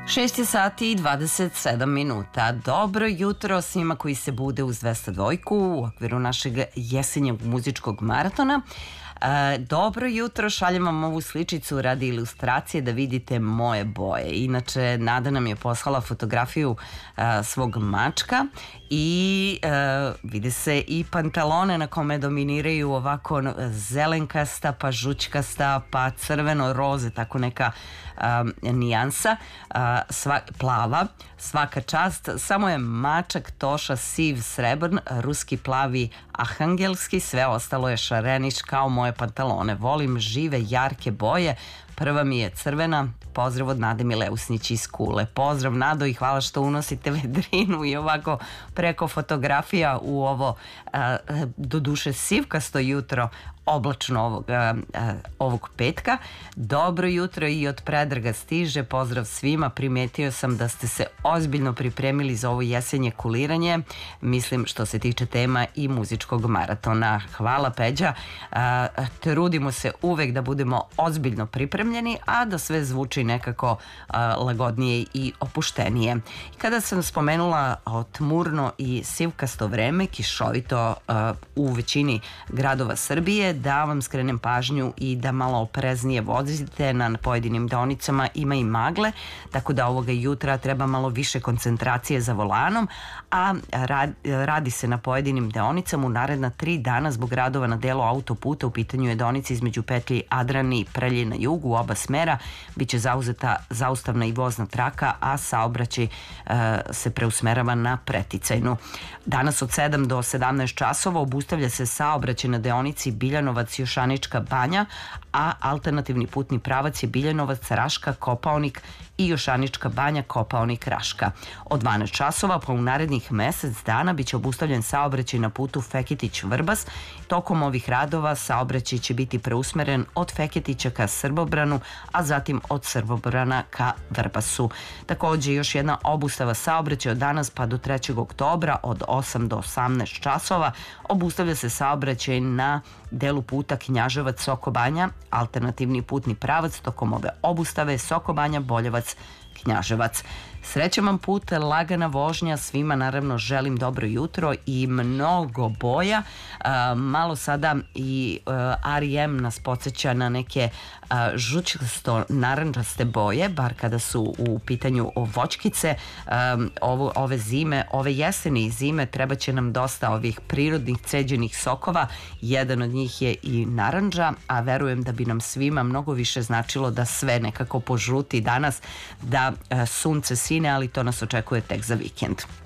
6 je sati i 27 minuta. Dobro jutro svima koji se bude uz 202 u okviru našeg jesenjeg muzičkog maratona. Dobro jutro, šaljem vam ovu sličicu radi ilustracije da vidite moje boje. Inače, Nada nam je poslala fotografiju svog mačka i vide se i pantalone na kome dominiraju ovako zelenkasta, pa žućkasta, pa crveno-roze, tako neka nijansa, plava, svaka čast. Samo je mačak Toša siv srebrn, ruski plavi ahangelski, sve ostalo je šarenić kao moje pantalone. Volim žive, jarke boje. Prva mi je crvena. Pozdrav od Nade Mileusnić iz Kule. Pozdrav Nado i hvala što unosite vedrinu i ovako preko fotografija u ovo doduše sivkasto jutro, oblačno ovog petka. Dobro jutro i od Predraga stiže. Pozdrav svima. Primetio sam da ste se ozbiljno pripremili za ovo jesenje kuliranje. Mislim što se tiče tema i muzičkog maratona. Hvala Peđa. Trudimo se uvek da budemo ozbiljno pripremljeni, a da sve zvuči nekako lagodnije i opuštenije. Kada sam spomenula tmurno i sivkasto vreme, kišovito u većini gradova Srbije, da vam skrenem pažnju i da malo opreznije vozite. Na pojedinim deonicama ima i magle, tako da ovoga jutra treba malo više koncentracije za volanom, a radi se na pojedinim deonicama u naredna 3 dana zbog radova na delu autoputa. U pitanju je deonica između petlji Adrani i Prelje na jugu, u oba smera biće zauzeta zaustavna i vozna traka, a saobraćaj se preusmerava na Preticajnu. Danas od 7 do 17 časova obustavlja se saobraćaj na deonici Biljanovac-Jošanička banja, a alternativni putni pravac je Biljanovac-Raška, Kopaonik i Jošanička banja, Kopaonik, Raška. Od 12 časova pa u narednih mesec dana biće obustavljen saobraćaj na putu Feketić-Vrbas. Tokom ovih radova saobraćaj će biti preusmeren od Feketića ka Srbobranu, a zatim od Srbobrana ka Vrbasu. Takođe još jedna obustava saobraćaja od danas pa do 3. oktobra od 8 do 18 časova. Obustavlja se saobraćaj na delu puta Knjaževac-Soko Banja, alternativni putni pravac tokom ove obustave Soko Banja, Boljevac, Knjaževac. Srećan vam put, lagana vožnja, svima naravno želim dobro jutro i mnogo boja. Malo sada i R.E.M. nas podsjeća na neke žućkasto-narančaste boje, bar kada su u pitanju voćkice. Ove zime, ove jeseni i zime treba će nam dosta ovih prirodnih ceđenih sokova. Jedan od njih je i naranđa, a verujem da bi nam svima mnogo više značilo da sve nekako požuti danas, da sunce sine, ali to nas očekuje tek za vikend.